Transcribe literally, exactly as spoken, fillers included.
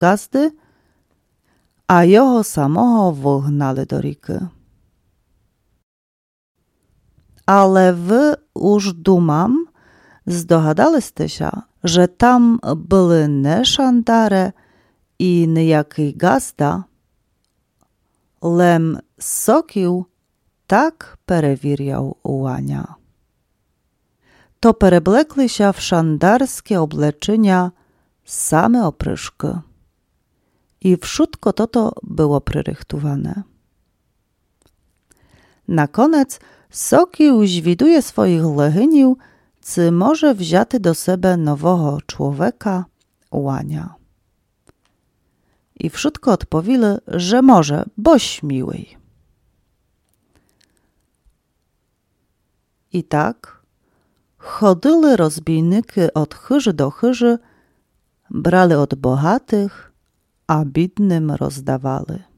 gazdy, a його самого вогнали до ріки. Але ви уж думам, здогадалистеся, że tam były не шандаре і ніякий газда, лем Сокіл так перевіряв Уаня. То переблеклися в шандарське облечення same opryszki. I wszystko toto było przyrychtowane. Na koniec Sokił zwiduje swoich lehynił, czy może wziąć do siebie nowego człowieka, Łania. I wszystko odpowiedzieli, że może, bo śmiłej. I tak chodyły rozbijniki od chyży do chyży, brali od bogatych, a biednym rozdawali.